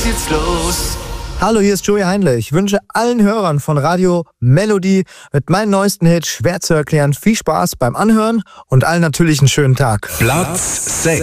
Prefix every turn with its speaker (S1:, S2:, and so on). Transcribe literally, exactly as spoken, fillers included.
S1: Jetzt geht's los.
S2: Hallo, hier ist Joey Heinle. Ich wünsche allen Hörern von Radio Melodie mit meinem neuesten Hit schwer zu erklären viel Spaß beim Anhören und allen natürlich einen schönen Tag.
S1: Platz sechs.